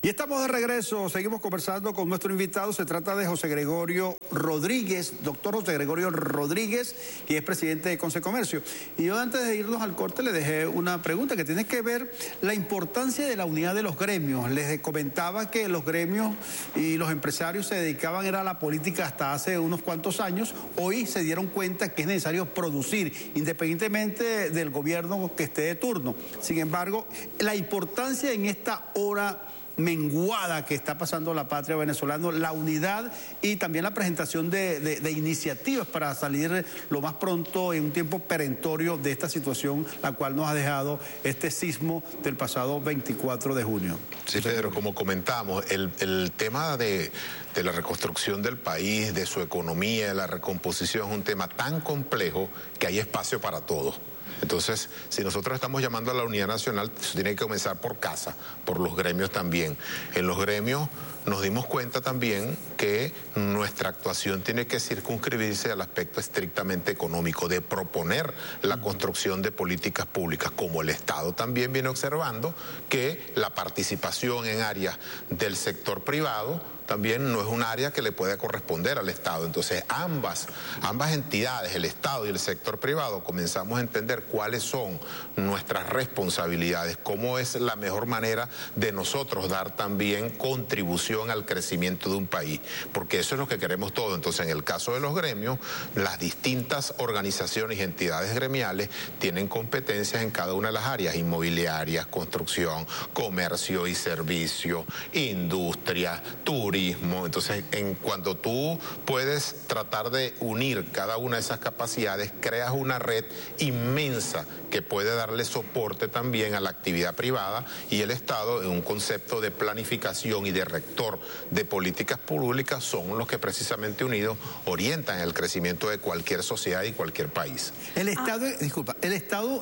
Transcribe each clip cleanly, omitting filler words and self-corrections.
Y estamos de regreso, seguimos conversando con nuestro invitado. Se trata de José Gregorio Rodríguez, doctor José Gregorio Rodríguez, que es presidente de Concecomercio. Y yo antes de irnos al corte le dejé una pregunta que tiene que ver la importancia de la unidad de los gremios. Les comentaba que los gremios y los empresarios se dedicaban era a la política hasta hace unos cuantos años. Hoy se dieron cuenta que es necesario producir, independientemente del gobierno que esté de turno. Sin embargo, la importancia en esta hora menguada que está pasando la patria venezolana, la unidad y también la presentación de iniciativas para salir lo más pronto en un tiempo perentorio de esta situación, la cual nos ha dejado este sismo del pasado 24 de junio. Sí, Pedro, como comentamos, el tema de la reconstrucción del país, de su economía, de la recomposición, es un tema tan complejo que hay espacio para todos. Entonces, si nosotros estamos llamando a la unidad nacional, eso tiene que comenzar por casa, por los gremios también. En los gremios nos dimos cuenta también que nuestra actuación tiene que circunscribirse al aspecto estrictamente económico, de proponer la construcción de políticas públicas, como el Estado también viene observando que la participación en áreas del sector privado también no es un área que le puede corresponder al Estado. Entonces, ambas entidades, el Estado y el sector privado, comenzamos a entender cuáles son nuestras responsabilidades, cómo es la mejor manera de nosotros dar también contribución al crecimiento de un país, porque eso es lo que queremos todos. Entonces, en el caso de los gremios, las distintas organizaciones y entidades gremiales tienen competencias en cada una de las áreas: inmobiliarias, construcción, comercio y servicio, industria, turismo. Entonces, cuando tú puedes tratar de unir cada una de esas capacidades, creas una red inmensa que puede darle soporte también a la actividad privada, y el Estado, en un concepto de planificación y de rector de políticas públicas, son los que precisamente unidos orientan el crecimiento de cualquier sociedad y cualquier país. El Estado, el Estado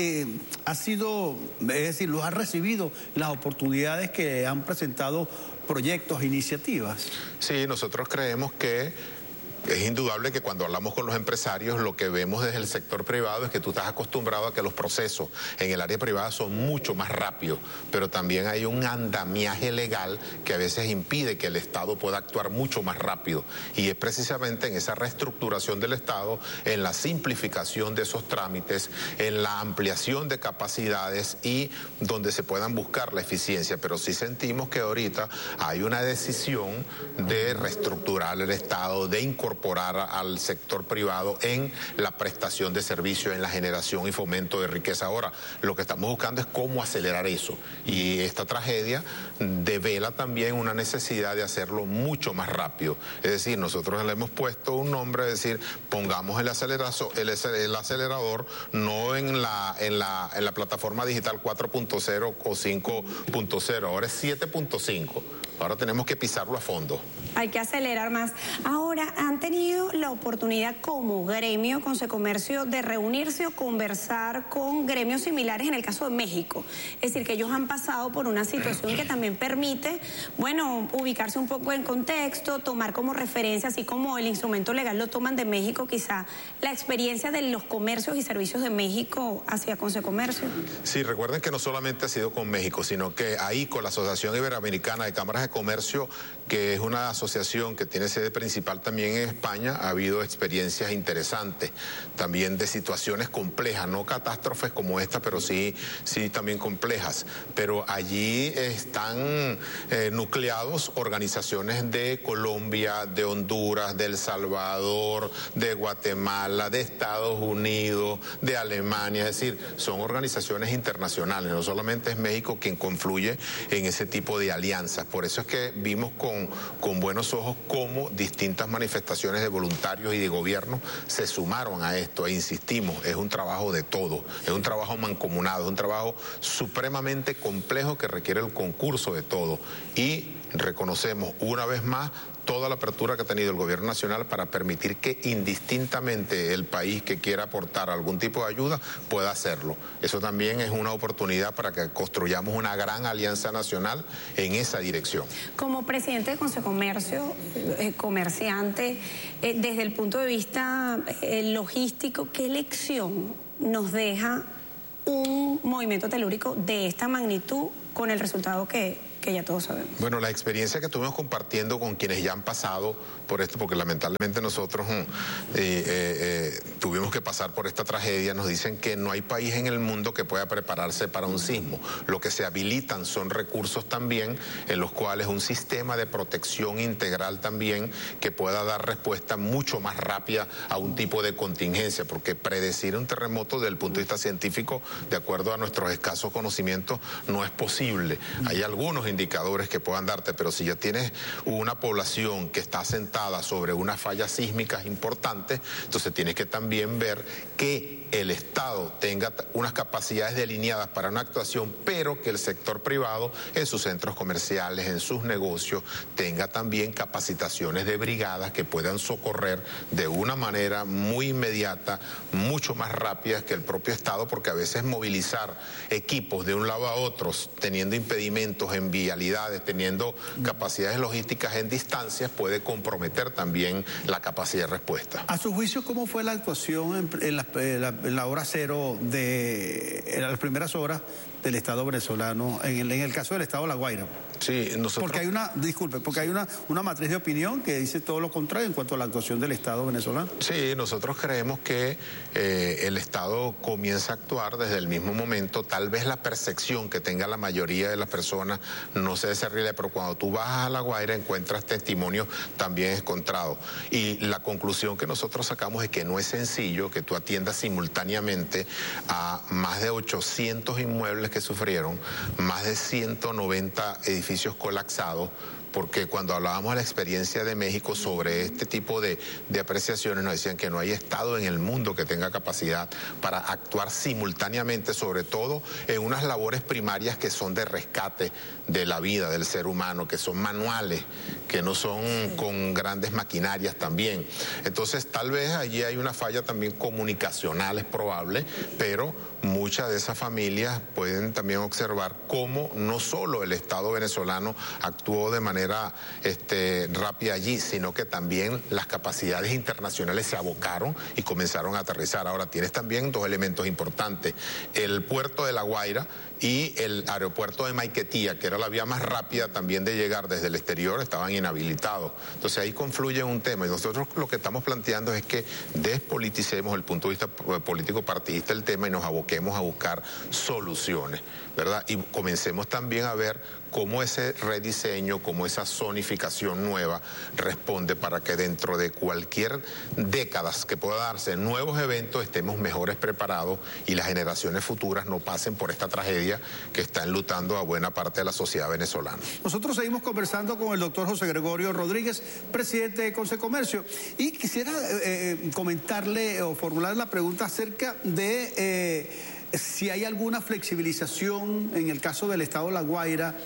ha sido, es decir, los ha recibido las oportunidades que han presentado proyectos, iniciativas. Sí, nosotros creemos que es indudable que cuando hablamos con los empresarios, lo que vemos desde el sector privado es que tú estás acostumbrado a que los procesos en el área privada son mucho más rápidos, pero también hay un andamiaje legal que a veces impide que el Estado pueda actuar mucho más rápido, y es precisamente en esa reestructuración del Estado, en la simplificación de esos trámites, en la ampliación de capacidades y donde se puedan buscar la eficiencia. Pero sí sentimos que ahorita hay una decisión de reestructurar el Estado, de incorporar al sector privado en la prestación de servicios, en la generación y fomento de riqueza. Ahora, lo que estamos buscando es cómo acelerar eso, y esta tragedia devela también una necesidad de hacerlo mucho más rápido. Es decir, nosotros le hemos puesto un nombre, es decir, pongamos el acelerador no en la plataforma digital 4.0 o 5.0, ahora es 7.5. Ahora tenemos que pisarlo a fondo. Hay que acelerar más. Ahora, ¿han tenido la oportunidad como gremio, Concecomercio, de reunirse o conversar con gremios similares en el caso de México? Es decir, que ellos han pasado por una situación que también permite, bueno, ubicarse un poco en contexto, tomar como referencia, así como el instrumento legal lo toman de México, quizá la experiencia de los comercios y servicios de México hacia Concecomercio. Sí, recuerden que no solamente ha sido con México, sino que ahí con la Asociación Iberoamericana de Cámaras de Comercio, que es una asociación que tiene sede principal también en España, ha habido experiencias interesantes, también de situaciones complejas, no catástrofes como esta, pero sí también complejas. Pero allí están nucleados organizaciones de Colombia, de Honduras, de El Salvador, de Guatemala, de Estados Unidos, de Alemania. Es decir, son organizaciones internacionales, no solamente es México quien confluye en ese tipo de alianzas. Por eso es que vimos con buenos ojos cómo distintas manifestaciones de voluntarios y de gobierno se sumaron a esto, e insistimos, es un trabajo de todo, es un trabajo mancomunado, es un trabajo supremamente complejo que requiere el concurso de todo, y reconocemos una vez más toda la apertura que ha tenido el gobierno nacional para permitir que indistintamente el país que quiera aportar algún tipo de ayuda pueda hacerlo. Eso también es una oportunidad para que construyamos una gran alianza nacional en esa dirección. Como presidente de Concecomercio, comerciante, desde el punto de vista logístico, ¿qué lección nos deja un movimiento telúrico de esta magnitud con el resultado que ya todos sabemos. Bueno, la experiencia que estuvimos compartiendo con quienes ya han pasado por esto, porque lamentablemente nosotros tuvimos que pasar por esta tragedia, nos dicen que no hay país en el mundo que pueda prepararse para un sismo. Lo que se habilitan son recursos también en los cuales un sistema de protección integral también que pueda dar respuesta mucho más rápida a un tipo de contingencia, porque predecir un terremoto desde el punto de vista científico, de acuerdo a nuestros escasos conocimientos, no es posible. Hay algunos indicadores que puedan darte, pero si ya tienes una población que está asentada sobre unas fallas sísmicas importantes, entonces tienes que también ver que el Estado tenga unas capacidades delineadas para una actuación, pero que el sector privado en sus centros comerciales, en sus negocios, tenga también capacitaciones de brigadas que puedan socorrer de una manera muy inmediata, mucho más rápida que el propio Estado, porque a veces movilizar equipos de un lado a otro, teniendo impedimentos en vialidades, teniendo capacidades logísticas en distancias, puede comprometer también la capacidad de respuesta. A su juicio, ¿cómo fue la actuación en la hora cero en las primeras horas del Estado venezolano, en el caso del Estado de La Guaira? Sí, nosotros... Porque hay una matriz de opinión que dice todo lo contrario en cuanto a la actuación del Estado venezolano. Sí, nosotros creemos que el Estado comienza a actuar desde el mismo momento. Tal vez la percepción que tenga la mayoría de las personas no se desarrolla, pero cuando tú vas a La Guaira encuentras testimonios también encontrados. Y la conclusión que nosotros sacamos es que no es sencillo que tú atiendas simultáneamente a más de 800 inmuebles que sufrieron, más de 190 edificios colapsados, porque cuando hablábamos de la experiencia de México sobre este tipo de apreciaciones, nos decían que no hay Estado en el mundo que tenga capacidad para actuar simultáneamente, sobre todo en unas labores primarias que son de rescate de la vida del ser humano, que son manuales, que no son con grandes maquinarias también. Entonces, tal vez allí hay una falla también comunicacional, es probable, pero muchas de esas familias pueden también observar cómo no solo el Estado venezolano actuó de manera rápida allí, sino que también las capacidades internacionales se abocaron y comenzaron a aterrizar. Ahora, tienes también dos elementos importantes: el puerto de La Guaira y el aeropuerto de Maiquetía, que era la vía más rápida también de llegar desde el exterior, estaban inhabilitados. Entonces ahí confluye un tema, y nosotros lo que estamos planteando es que despoliticemos el punto de vista político partidista el tema y nos aboquemos a buscar soluciones, ¿verdad? Y comencemos también a ver cómo ese rediseño, cómo esa zonificación nueva responde para que dentro de cualquier décadas que pueda darse nuevos eventos estemos mejores preparados y las generaciones futuras no pasen por esta tragedia que está enlutando a buena parte de la sociedad venezolana. Nosotros seguimos conversando con el doctor José Gregorio Rodríguez, presidente de Consecomercio, y quisiera comentarle o formular la pregunta acerca de si hay alguna flexibilización en el caso del Estado de La Guaira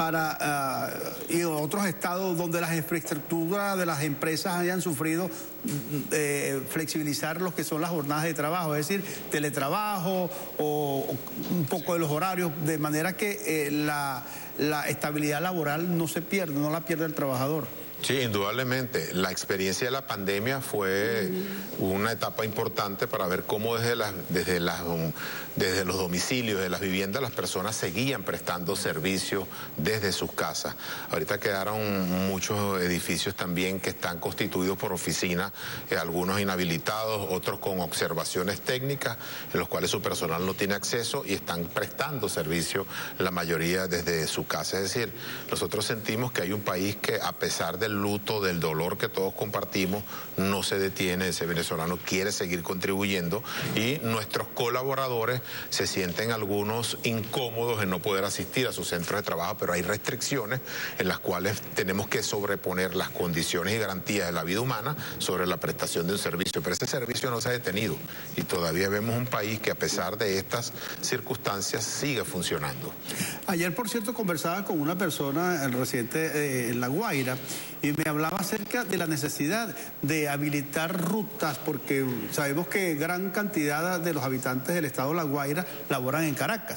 y otros estados donde las infraestructuras de las empresas hayan sufrido, flexibilizar lo que son las jornadas de trabajo, es decir, teletrabajo o un poco de los horarios, de manera que la estabilidad laboral no se pierda, no la pierda el trabajador. Sí, indudablemente. La experiencia de la pandemia fue una etapa importante para ver cómo desde los domicilios, de las viviendas, las personas seguían prestando servicios desde sus casas. Ahorita quedaron muchos edificios también que están constituidos por oficinas, algunos inhabilitados, otros con observaciones técnicas, en los cuales su personal no tiene acceso y están prestando servicio la mayoría desde su casa. Es decir, nosotros sentimos que hay un país que, a pesar del luto, del dolor que todos compartimos, no se detiene. Ese venezolano quiere seguir contribuyendo y nuestros colaboradores se sienten algunos incómodos en no poder asistir a sus centros de trabajo, pero hay restricciones en las cuales tenemos que sobreponer las condiciones y garantías de la vida humana sobre la prestación de un servicio, pero ese servicio no se ha detenido y todavía vemos un país que, a pesar de estas circunstancias, sigue funcionando. Ayer, por cierto, conversaba con una persona, el residente en La Guaira, y me hablaba acerca de la necesidad de habilitar rutas, porque sabemos que gran cantidad de los habitantes del Estado de La Guaira laboran en Caracas.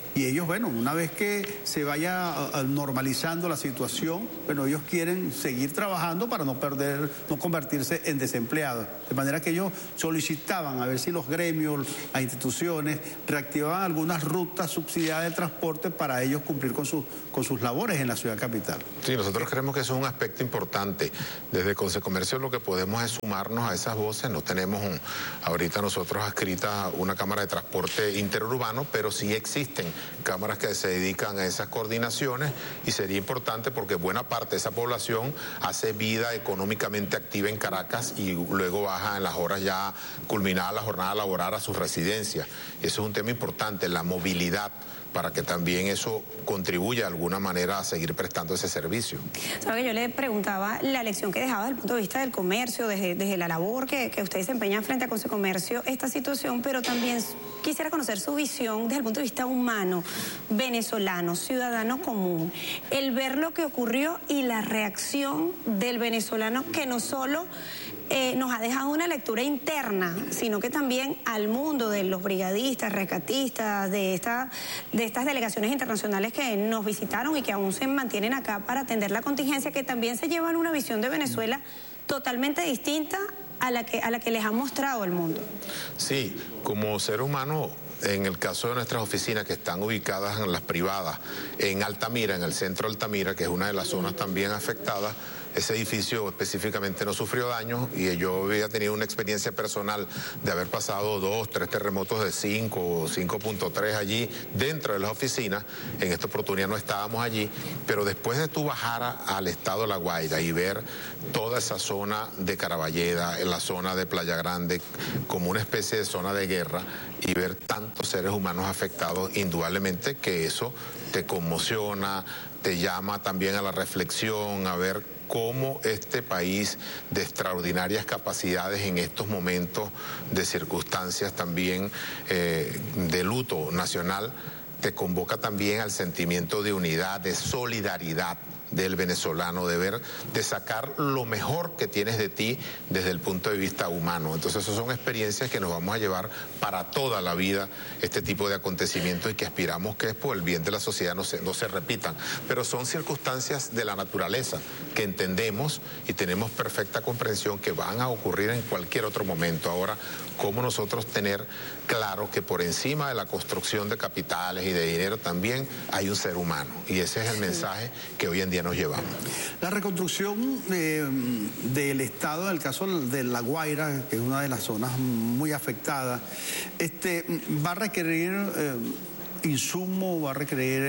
Y ellos, bueno, una vez que se vaya normalizando la situación, bueno, ellos quieren seguir trabajando para no convertirse en desempleados. De manera que ellos solicitaban a ver si los gremios, las instituciones, reactivaban algunas rutas subsidiadas de transporte para ellos cumplir con sus labores en la ciudad capital. Sí, nosotros creemos que eso es un aspecto importante. Desde Consecomercio lo que podemos es sumarnos a esas voces. No tenemos ahorita nosotros adscrita una cámara de transporte interurbano, pero sí existen cámaras que se dedican a esas coordinaciones y sería importante porque buena parte de esa población hace vida económicamente activa en Caracas y luego baja en las horas ya culminada la jornada laboral a sus residencias. Eso es un tema importante, la movilidad, para que también eso contribuya de alguna manera a seguir prestando ese servicio. Sabe que yo le preguntaba la lección que dejaba desde el punto de vista del comercio, desde la labor que usted desempeña frente a Consecomercio, esta situación, pero también quisiera conocer su visión desde el punto de vista humano, venezolano, ciudadano común, el ver lo que ocurrió y la reacción del venezolano que no solo nos ha dejado una lectura interna, sino que también al mundo de los brigadistas, rescatistas, de estas delegaciones internacionales que nos visitaron y que aún se mantienen acá para atender la contingencia, que también se llevan una visión de Venezuela totalmente distinta a la que les ha mostrado el mundo. Sí, como ser humano, en el caso de nuestras oficinas que están ubicadas en las privadas, en Altamira, en el centro de Altamira, que es una de las zonas también afectadas, ese edificio específicamente no sufrió daños y yo había tenido una experiencia personal de haber pasado 2, 3 terremotos de 5 o 5.3 allí dentro de las oficinas. En esta oportunidad no estábamos allí, pero después de tú bajar al estado de La Guaira y ver toda esa zona de Caraballeda, en la zona de Playa Grande, como una especie de zona de guerra, y ver tantos seres humanos afectados, indudablemente que eso te conmociona, te llama también a la reflexión, a ver cómo este país de extraordinarias capacidades en estos momentos de circunstancias también de luto nacional, te convoca también al sentimiento de unidad, de solidaridad del venezolano, de sacar lo mejor que tienes de ti desde el punto de vista humano. Entonces esas son experiencias que nos vamos a llevar para toda la vida, este tipo de acontecimientos, y que aspiramos que por el bien de la sociedad no se repitan. Pero son circunstancias de la naturaleza que entendemos y tenemos perfecta comprensión que van a ocurrir en cualquier otro momento. Ahora, cómo nosotros tener claro que por encima de la construcción de capitales y de dinero también hay un ser humano, y ese es el mensaje que hoy en día nos llevamos. La reconstrucción del estado, en el caso de La Guaira, que es una de las zonas muy afectadas, va a requerir insumo, va a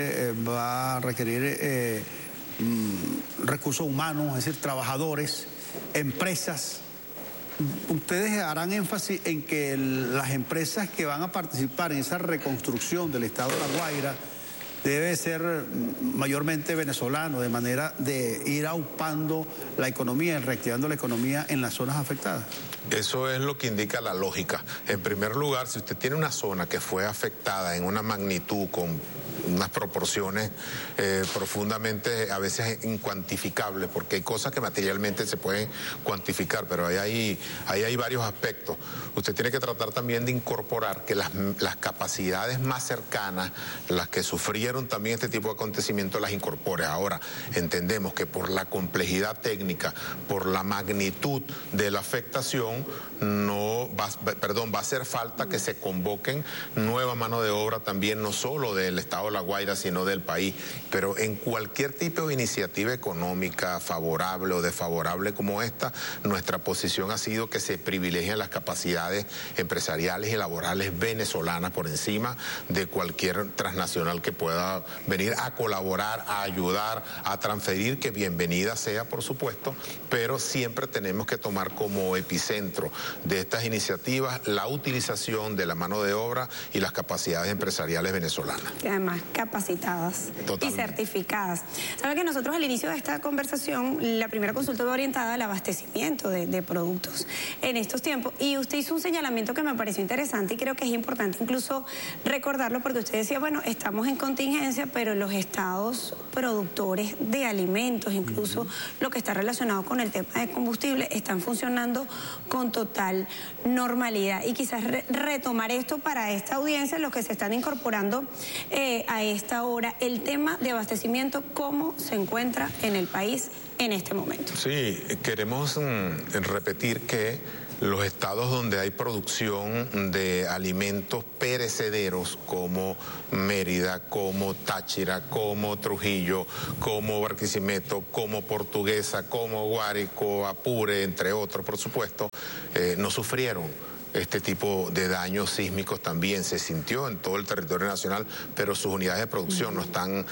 requerir recursos humanos, es decir, trabajadores, empresas. Ustedes harán énfasis en que las empresas que van a participar en esa reconstrucción del estado de La Guaira debe ser mayormente venezolano, de manera de ir aupando la economía, reactivando la economía en las zonas afectadas. Eso es lo que indica la lógica. En primer lugar, si usted tiene una zona que fue afectada en una magnitud con unas proporciones profundamente, a veces incuantificables, porque hay cosas que materialmente se pueden cuantificar, pero ahí hay varios aspectos. Usted tiene que tratar también de incorporar que las capacidades más cercanas, las que sufrieron también este tipo de acontecimientos, las incorpore. Ahora, entendemos que por la complejidad técnica, por la magnitud de la afectación, va a hacer falta que se convoquen nueva mano de obra también, no solo del estado de La Guaira, sino del país. Pero en cualquier tipo de iniciativa económica favorable o desfavorable como esta, nuestra posición ha sido que se privilegien las capacidades empresariales y laborales venezolanas por encima de cualquier transnacional que pueda venir a colaborar, a ayudar, a transferir, que bienvenida sea, por supuesto, pero siempre tenemos que tomar como epicentro de estas iniciativas la utilización de la mano de obra y las capacidades empresariales venezolanas. Y además capacitadas. Totalmente. Y certificadas. Sabe que nosotros al inicio de esta conversación, la primera consulta va orientada al abastecimiento de productos en estos tiempos, y usted hizo un señalamiento que me pareció interesante y creo que es importante incluso recordarlo, porque usted decía, bueno, estamos en contingencia, pero los estados productores de alimentos, incluso lo que está relacionado con el tema de combustible, están funcionando con total normalidad. Y quizás retomar esto para esta audiencia, los que se están incorporando a esta hora el tema de abastecimiento, ¿cómo se encuentra en el país en este momento? Sí, queremos repetir que los estados donde hay producción de alimentos perecederos como Mérida, como Táchira, como Trujillo, como Barquisimeto, como Portuguesa, como Guárico, Apure, entre otros, por supuesto, no sufrieron este tipo de daños sísmicos. También se sintió en todo el territorio nacional, pero sus unidades de producción no están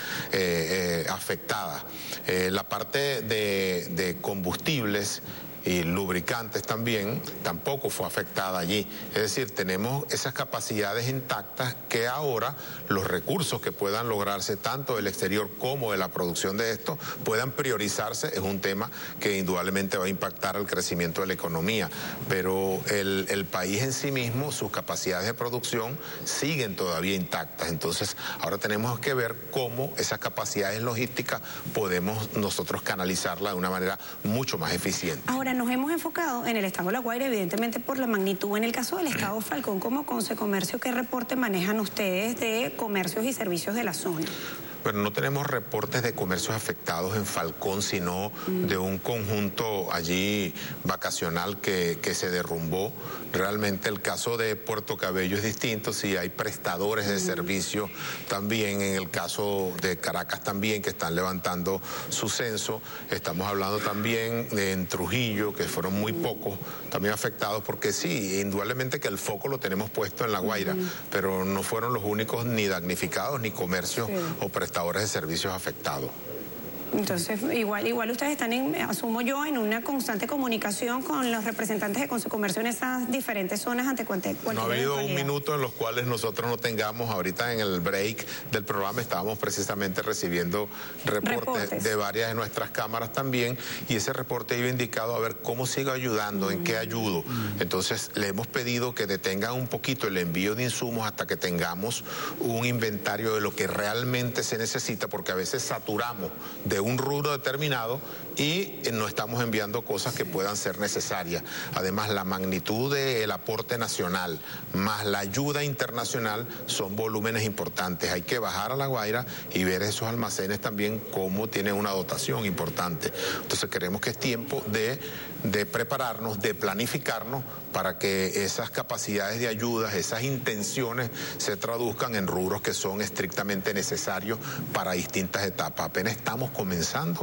afectadas. La parte de combustibles y lubricantes también tampoco fue afectada allí. Es decir, tenemos esas capacidades intactas que ahora los recursos que puedan lograrse tanto del exterior como de la producción de esto puedan priorizarse. Es un tema que indudablemente va a impactar el crecimiento de la economía, pero el país en sí mismo, sus capacidades de producción siguen todavía intactas. Entonces ahora tenemos que ver cómo esas capacidades logísticas podemos nosotros canalizarlas de una manera mucho más eficiente. Ahora, nos hemos enfocado en el estado de La Guaira, evidentemente por la magnitud. En el caso del estado Falcón, como Consecomercio, ¿qué reporte manejan ustedes de comercios y servicios de la zona? Pero no tenemos reportes de comercios afectados en Falcón, sino de un conjunto allí vacacional que se derrumbó. Realmente el caso de Puerto Cabello es distinto, sí hay prestadores de servicio también, en el caso de Caracas también, que están levantando su censo. Estamos hablando también en Trujillo, que fueron muy pocos también afectados, porque sí, indudablemente que el foco lo tenemos puesto en La Guaira, pero no fueron los únicos ni damnificados, ni comercios o prestadores de servicios afectados. Entonces, igual ustedes están, asumo yo, en una constante comunicación con los representantes de Consecomercio en esas diferentes zonas ante cualquier No ha habido un minuto en los cuales nosotros no tengamos. Ahorita en el break del programa estábamos precisamente recibiendo reportes de varias de nuestras cámaras también, y ese reporte iba indicado a ver cómo sigo ayudando, en qué ayudo. Entonces le hemos pedido que detengan un poquito el envío de insumos hasta que tengamos un inventario de lo que realmente se necesita, porque a veces saturamos de un rubro determinado y no estamos enviando cosas que puedan ser necesarias. Además, la magnitud del aporte nacional más la ayuda internacional son volúmenes importantes. Hay que bajar a La Guaira y ver esos almacenes también cómo tienen una dotación importante. Entonces creemos que es tiempo de prepararnos, de planificarnos para que esas capacidades de ayuda, esas intenciones se traduzcan en rubros que son estrictamente necesarios para distintas etapas. Apenas estamos comenzando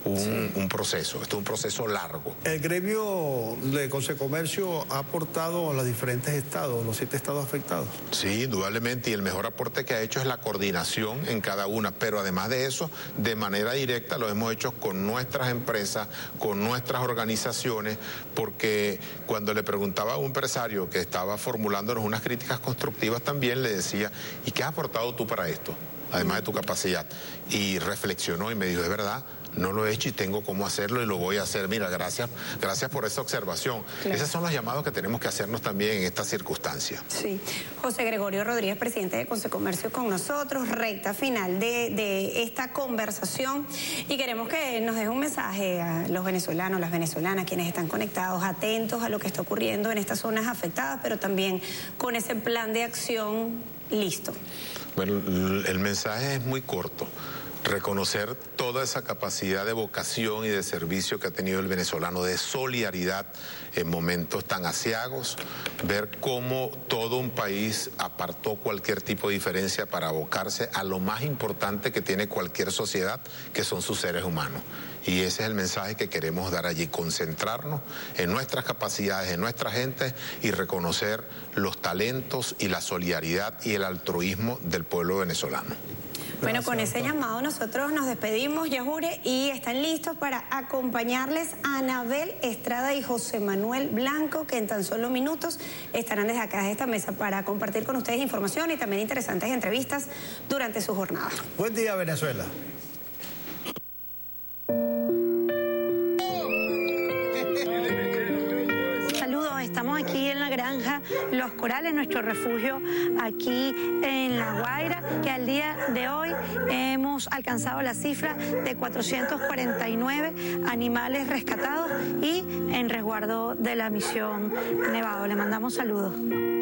un proceso, esto es un proceso largo. El gremio de Consecomercio ha aportado a los diferentes estados, los 7 estados afectados. Sí, indudablemente, y el mejor aporte que ha hecho es la coordinación en cada una, pero además de eso, de manera directa lo hemos hecho con nuestras empresas, con nuestras organizaciones, porque cuando le preguntaba a un empresario que estaba formulándonos unas críticas constructivas, también le decía, ¿y qué has aportado tú para esto? Además de tu capacidad. Y reflexionó y me dijo, es verdad, no lo he hecho y tengo cómo hacerlo y lo voy a hacer. Mira, gracias por esa observación. Claro. Esos son los llamados que tenemos que hacernos también en estas circunstancias. Sí. José Gregorio Rodríguez, presidente de Consecomercio, con nosotros, recta final de esta conversación, y queremos que nos deje un mensaje a los venezolanos, las venezolanas, quienes están conectados, atentos a lo que está ocurriendo en estas zonas afectadas, pero también con ese plan de acción listo. Bueno, el mensaje es muy corto. Reconocer toda esa capacidad de vocación y de servicio que ha tenido el venezolano, de solidaridad en momentos tan aciagos, ver cómo todo un país apartó cualquier tipo de diferencia para abocarse a lo más importante que tiene cualquier sociedad, que son sus seres humanos. Y ese es el mensaje que queremos dar allí, concentrarnos en nuestras capacidades, en nuestra gente, y reconocer los talentos y la solidaridad y el altruismo del pueblo venezolano. Bueno, con ese llamado nosotros nos despedimos, Yajure, y están listos para acompañarles a Anabel Estrada y José Manuel Blanco, que en tan solo minutos estarán desde acá, de esta mesa, para compartir con ustedes información y también interesantes entrevistas durante su jornada. Buen día, Venezuela. Estamos aquí en la granja Los Corales, nuestro refugio aquí en La Guaira, que al día de hoy hemos alcanzado la cifra de 449 animales rescatados y en resguardo de la misión Nevado. Le mandamos saludos.